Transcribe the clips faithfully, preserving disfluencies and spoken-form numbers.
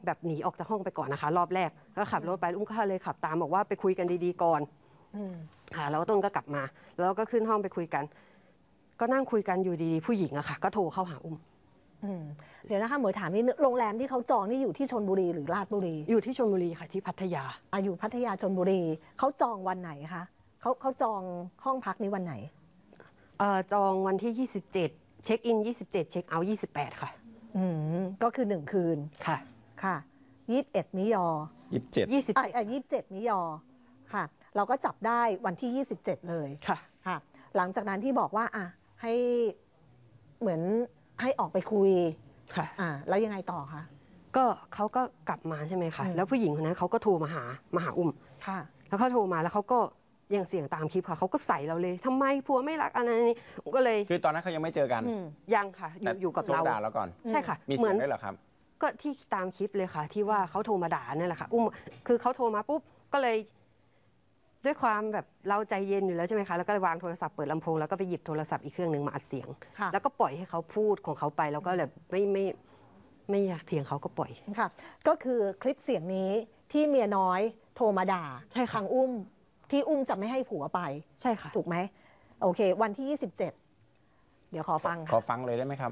แบบหนีออกจากห้องไปก่อนนะคะรอบแรกแล้วขับรถไปอุ้มก็เลยขับตามบอกว่าไปคุยกันดีๆก่อนค่ะแล้วต้นก็กลับมาแล้วก็ขึ้นห้องไปคุยกันก็นั่งคุยกันอยู่ดีๆผู้หญิงอะค่ะก็โทรเข้าหาอุ้มเดี๋ยวนะคะเหมยถามนี่โรงแรมที่เขาจองนี่อยู่ที่ชลบุรีหรือราชบุรีอยู่ที่ชลบุรีค่ะที่พัทยาอ่ะอยู่พัทยาชลบุรีเขาจองวันไหนคะเขาเขาจองห้องพักนี้วันไหนเอ่อจองวันที่ยี่สิบเจ็ดเช็คอินยี่สิบเจ็ดเช็คเอาท์ยี่สิบแปดค่ะอืมก็คือหนึ่งคืนค่ะค่ะยี่สิบเอ็ดมิยอยี่สิบเจ็ดยี่สิบอ่ะยี่สิบเจ็ดมิยอค่ะเราก็จับได้วันที่ยี่สิบเจ็ดเลยค่ะค่ะหลังจากนั้นที่บอกว่าอ่ะให้เหมือนให้ออกไปคุยค่ะอ่าแล้วยังไงต่อคะก็เขาก็กลับมาใช่ไหมคะแล้วผู้หญิงคนนั้นเขาก็โทรมาหามาหาอุ้มค่ะแล้วเขาโทรมาแล้วเขาก็ยังเสียงตามคลิปค่ะเขาก็ใส่เราเลยทำไมผัวไม่รักอะไรนี่ก็เลยคือตอนนั้นเขายังไม่เจอกันยังค่ะอยู่อยู่กับเราด่าเราก่อนใช่ค่ะมีเสียงด้วยเหรอครับก็ที่ตามคลิปเลยค่ะที่ว่าเขาโทรมาด่านั่นแหละค่ะอุ้มคือเขาโทรมาปุ๊บก็เลยด้วยความแบบเราใจเย็นอยู่แล้วใช่ไหมคะแล้วก็วางโทรศัพท์เปิดลำโพงแล้วก็ไปหยิบโทรศัพท์อีกเครื่องหนึ่งมาอัดเสียงแล้วก็ปล่อยให้เขาพูดของเขาไปแล้วก็แบบไม่ไม่ไม่อยากเถียงเขาก็ปล่อยค่ะก็คือคลิปเสียงนี้ที่เมียน้อยโทรมาด่าทางอุ้มที่อุ้มจะไม่ให้ผัวไปใช่ค่ะถูกไหมโอเควันที่ยี่สิบเจ็ดเดี๋ยวขอฟังขอฟังเลยได้ไหมครับ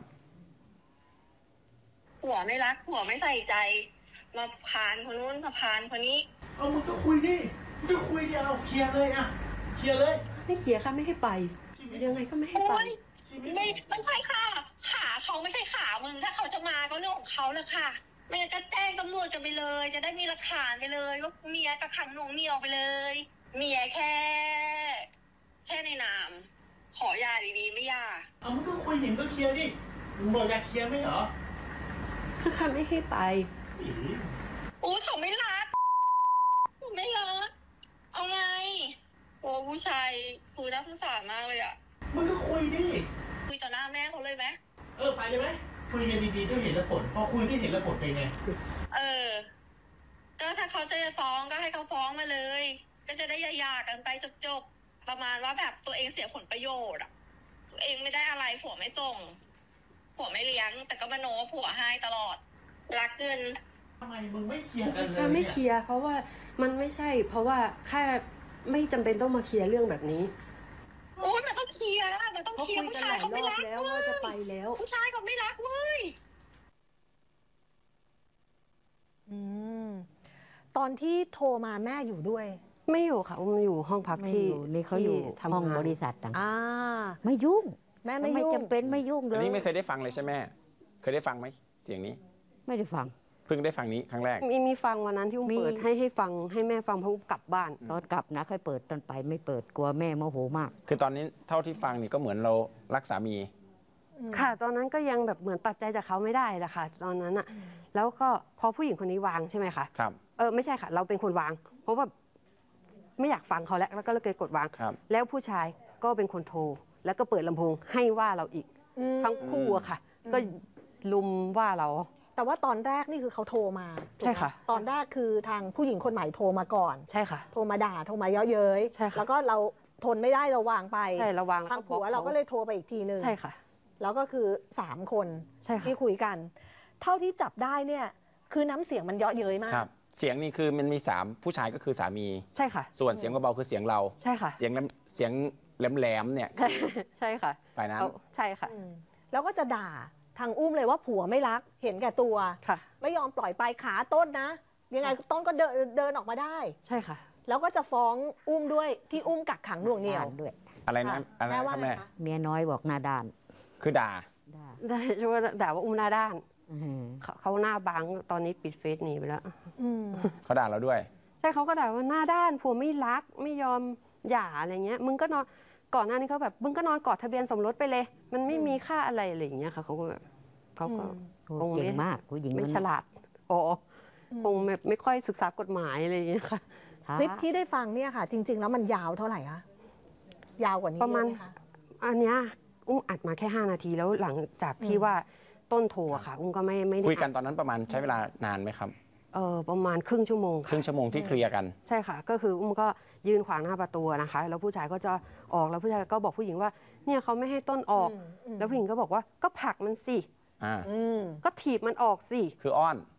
ผัวไม่รักผัวไม่ใส่ใจมาพานคนนู้นมาพานคนนี้เอามึงก็คุยดิมึงก็คุยดิเอาเคลียร์เลยอะเคลียร์เลยไม่เคลียร์ค่ะไม่ให้ไปยังไงก็ไม่ให้ไปไม่ไม่ใช่ค่ะขาเขาไม่ใช่ขามึงถ้าเขาจะมาก็เรื่องของเขาแหละค่ะไม่งั้นก็แจ้งตำรวจกันไปเลยจะได้มีหลักฐานไปเลยว่าเมียกักขังหน่วงเหนี่ยวไปเลยเมียแค่แค่ในนามขอหย่าดีๆไม่หย่าเอามึงก็คุยดิมึงก็เคลียร์ดิมึงบอกอยากเคลียร์ไม่เหรอคือค่ะไม่ให้ไปโอ้เขาไม่รักไม่รักเอาไงโอ้ผู้ชายคือน่าสงสารมากเลยอ่ะมึงก็คุยดิคุยต่อหน้าแม่เขาเลยไหมเออไปเลยไหมคุยกันดีๆด้วยเหตุและผลพอคุยด้วยเหตุและผลเป็นไงเออก็ถ้าเขาจะฟ้องก็ให้เขาฟ้องมาเลยก็จะได้หย่ากันไปจบๆประมาณว่าแบบตัวเองเสียผลประโยชน์อ่ะตัวเองไม่ได้อะไรผัวไม่ส่งผัวไม่เลี้ยงแต่ก็มาโน้ผัวให้ตลอดรักเงินทำไมมึงไม่เคลียร์กันเลยไม่เคลียร์เพราะว่ามันไม่ใช่เพราะว่าแค่ไม่จำเป็นต้องมาเคลียร์เรื่องแบบนี้โอ้ยมันต้องเคลียร์มันต้องเคลียร์ผู้ชายเขาไม่รักแล้วว่าจะไปแล้วผู้ชายเขาไม่รักเว้ยอืมตอนที่โทรมาแม่อยู่ด้วยไม่อยู่ค่ะอุ้มอยู่ห้องพักที่นี่เขาอยู่ห้องบริษัทต่างอ่าไม่ยุ่งแม่ไม่ยุ่งจำเป็นไม่ยุ่งเลยอันนี้ไม่เคยได้ฟังเลยใช่ไหมเคยได้ฟังไหมเสียงนี้ไม่ได้ฟังเพิ่งได้ฟังนี้ครั้งแรกมีมีฟังวันนั้นที่อุ้มเปิดให้ให้ฟังให้แม่ฟังเพราะอุ้มกลับบ้านตอนกลับนะค่อยเปิดตอนไปไม่เปิดกลัวแม่โมโหมากคือตอนนี้เท่าที่ฟังนี่ก็เหมือนเรารักสามีค่ะตอนนั้นก็ยังแบบเหมือนตัดใจจากเขาไม่ได้แหละค่ะตอนนั้นอะแล้วก็พอผู้หญิงคนนี้วางใช่ไหมคะครับเออไม่ใช่ค่ะเราเป็นคนวางเพราะว่าไม่อยากฟังเขาแล้วแล้วก็เลยกดวางแล้วผู้ชายก็เป็นคนโทรแล้วก็เปิดลำโพงให้ว่าเราอีกทั้งคู่อะค่ะก็ลุมว่าเราแต่ว่าตอนแรกนี่คือเขาโทรมาใช่ค่ะตอนแรกคือทางผู้หญิงคนใหม่โทรมาก่อนใช่ค่ะโทรมาด่าโทรมาเยาะเย้ยแล้วก็เราทนไม่ได้เราวางไปใช่เราวางทางผัวเราก็เลยโทรไปอีกทีนึงใช่ค่ะแล้วก็คือสามคนที่คุยกันเท่าที่จับได้เนี่ยคือน้ำเสียงมันเยาะเย้ยมากครับเสียงนี่คือมันมีสามผู้ชายก็คือสามีใช่ค่ะส่วนเสียงเบาๆคือเสียงเราใช่ค่ะเสียงเสียงแหลมๆเนี่ยใช่ค่ะฝ่ายนั้นใช่ค่ะแล้วก็จะด่าทางอุ้มเลยว่าผัวไม่รักเห็นแก่ตัวค่ะไม่ยอมปล่อยไปขาต้นนะยังไงต้นก็เดินเดินออกมาได้ใช่ค่ะแล้วก็จะฟ้องอุ้มด้วยที่อุ้มกักขังหน่วงเหนี่ยวด้วยอะไรนะอะไรนะแม่เมียน้อยบอกหน้าด้านคือด่าได้ช่วยด่าว่าอุ้มหน้าด้านเขาหน้าบางตอนนี้ปิดเฟซหนีไปแล้วเขาด่าเราด้วยใช่เขาก็ด่าว่าหน้าด้านผัวไม่รักไม่ยอมหย่าอะไรเงี้ยมึงก็นอนก่อนหน้านี้เขาแบบมึงก็นอนกอดทะเบียนสมรสไปเลยมันไม่มีค่าอะไรอะไรอย่างเงี้ยค่ะเขาก็แบบเขาก็คงเก่งมากผู้หญิงไม่ฉลาดอ๋อคงแบบไม่ค่อยศึกษากฎหมายอะไรอย่างเงี้ยค่ะคลิปที่ได้ฟังเนี่ยค่ะจริงๆแล้วมันยาวเท่าไหร่คะยาวกว่านี้ประมาณอันเนี้ยอุ้มอัดมาแค่ห้านาทีแล้วหลังจากที่ว่าต้นโทรค่ะอุ้มก็ไม่ไม่ได้คุยกันตอนนั้นประมาณใช้เวลานานไหมครับเออประมาณครึ่งชั่วโมงครึ่งชั่วโมงที่เคลียร์กันใช่ค่ะก็คืออุ้มก็ยืนขวางหน้าประตูนะคะแล้วผู้ชายก็จะออกแล้วผู้ชายก็บอกผู้หญิงว่าเนี่ยเขาไม่ให้ต้นออกแล้วผู้หญิงก็บอกว่าก็ผลักมันสิอ่าก็ถีบมันออกสิคืออ้อน